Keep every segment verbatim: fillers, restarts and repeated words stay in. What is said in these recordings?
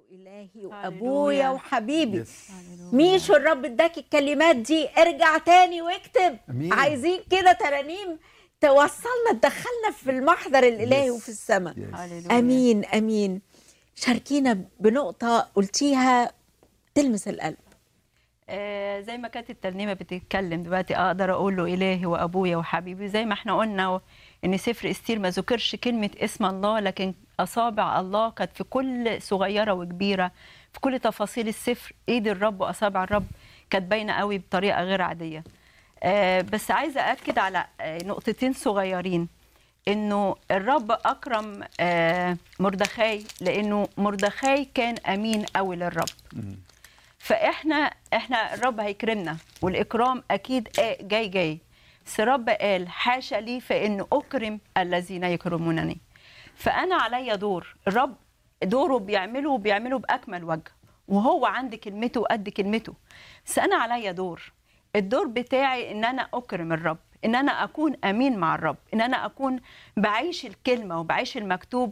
إلهي وأبويا وحبيبي. يس. ميشو الرب اداك الكلمات دي، ارجع تاني واكتب. أمين. عايزين كده ترانيم توصلنا تدخلنا في المحضر الإلهي يس. وفي السماء. يس. أمين أمين. شاركينا بنقطة قلتيها تلمس القلب. آه زي ما كانت الترنيمه بتتكلم دلوقتي، اقدر اقول له الهي وابويا وحبيبي، زي ما احنا قلنا ان سفر استير ما ذكرش كلمه اسم الله، لكن اصابع الله كانت في كل صغيره وكبيره، في كل تفاصيل السفر. ايد الرب واصابع الرب كانت باينه قوي بطريقه غير عاديه. آه بس عايزه اكد على آه نقطتين صغيرين، انه الرب اكرم آه مردخاي، لانه مردخاي كان امين قوي للرب. مم. فاحنا احنا الرب هيكرمنا، والاكرام اكيد جاي جاي. بس الرب قال حاشا لي فان اكرم الذين يكرمونني. فانا عليا دور، الرب دوره بيعمله وبيعمله باكمل وجه، وهو عند كلمته وقد كلمته. بس انا عليا دور، الدور بتاعي ان انا اكرم الرب، ان انا اكون امين مع الرب، ان انا اكون بعيش الكلمه وبعيش المكتوب.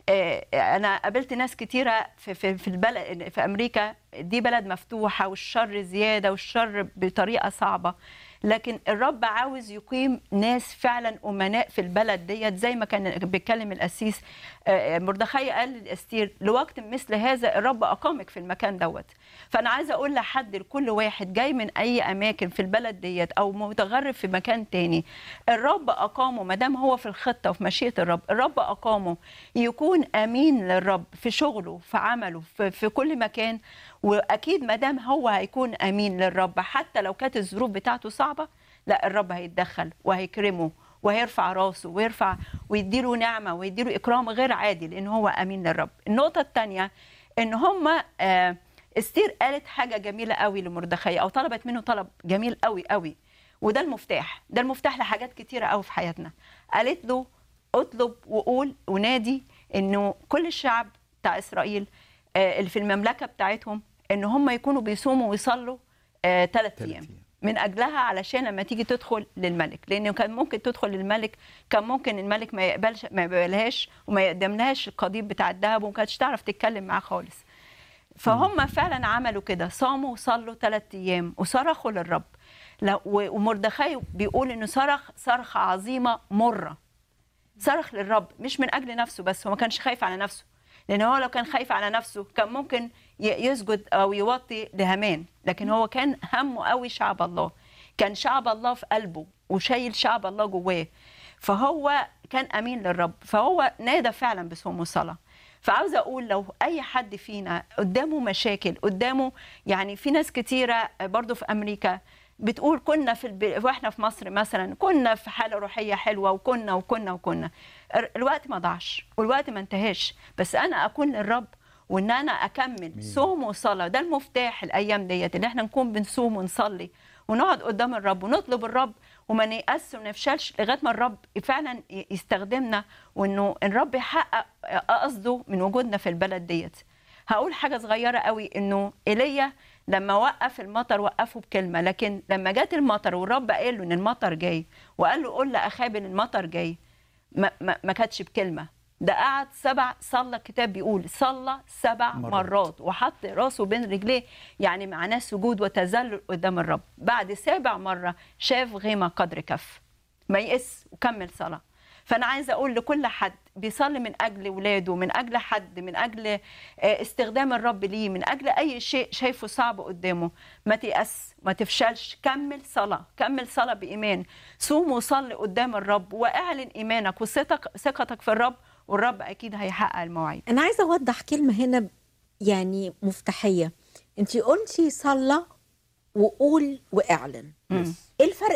انا قابلت ناس كتيره في في في البلد في امريكا، دي بلد مفتوحه والشر زياده والشر بطريقه صعبه، لكن الرب عاوز يقيم ناس فعلا امناء في البلد ديت، زي ما كان بيتكلم القسيس مردخاي قال لاستير لوقت مثل هذا الرب اقامك في المكان دوت. فانا عايزه اقول لحد لكل واحد جاي من اي اماكن في البلد ديت او متغرب في مكان تاني، الرب اقامه ما دام هو في الخطه وفي مشيئه الرب، الرب اقامه يكون امين للرب في شغله في عمله في, في كل مكان. واكيد ما دام هو هيكون امين للرب حتى لو كانت الظروف بتاعته صعبه، لا الرب هيتدخل وهيكرمه وهيرفع راسه ويرفع ويديله نعمه ويديله اكرام غير عادي، لان هو امين للرب. النقطه الثانيه ان هم آه استير قالت حاجه جميله قوي لمردخاي، او طلبت منه طلب جميل قوي قوي، وده المفتاح، ده المفتاح لحاجات كتيره قوي في حياتنا. قالت له اطلب وقول ونادي انه كل الشعب بتاع اسرائيل آه اللي في المملكه بتاعتهم ان هم يكونوا بيصوموا ويصلوا آه ثلاث ايام من اجلها، علشان لما تيجي تدخل للملك، لانه كان ممكن تدخل للملك، كان ممكن الملك ما يقبلش ما يقبلهاش وما يقدملهاش القضيب بتاع الذهب، وما كانتش تعرف تتكلم معاه خالص. فهم فعلا عملوا كده، صاموا وصلوا ثلاث ايام وصرخوا للرب. ومردخاي بيقول انه صرخ صرخه عظيمه مره، صرخ للرب مش من اجل نفسه بس، هو ما كانش خايف على نفسه، لان هو لو كان خايف على نفسه كان ممكن يسجد او يوطي لهامان، لكن هو كان همه قوي شعب الله، كان شعب الله في قلبه وشايل شعب الله جواه، فهو كان امين للرب، فهو نادى فعلا بصوم وصلاه. فعاوزه اقول لو اي حد فينا قدامه مشاكل، قدامه يعني في ناس كتيره برضو في امريكا بتقول كنا في الب... واحنا في مصر مثلا كنا في حاله روحيه حلوه وكنا وكنا وكنا الوقت ما ضاعش والوقت ما انتهاش، بس انا اكون للرب وان انا اكمل صوم وصلاه. ده المفتاح الايام ديت، اللي احنا نكون بنصوم ونصلي ونقعد قدام الرب ونطلب الرب وما نيأس ونفشلش لغايه ما الرب فعلا يستخدمنا، وانه الرب يحقق قصده من وجودنا في البلد ديت. هقول حاجه صغيره قوي، انه ايليا لما وقف المطر وقفه بكلمه، لكن لما جت المطر والرب قال له ان المطر جاي وقال له قول لاخاب ان المطر جاي، ما, ما, ما كانتش بكلمه، ده قعد سبع صلى، الكتاب بيقول صلى سبع مرات, مرات وحط راسه بين رجليه، يعني معناه سجود وتذلل قدام الرب. بعد سابع مره شاف غيمه قدر كف، ما يقس وكمل صلاه. فأنا عايزة أقول لكل حد بيصلي من أجل ولاده، من أجل حد، من أجل استخدام الرب ليه، من أجل أي شيء شايفه صعب قدامه، ما تيأس ما تفشلش، كمل صلاة، كمل صلاة بإيمان، صوم وصلي قدام الرب واعلن إيمانك وثقتك في الرب، والرب أكيد هيحقق المواعيد. أنا عايزة أوضح كلمة هنا يعني مفتاحية. أنتي قلتي صلى وقول واعلن، إيه الفرق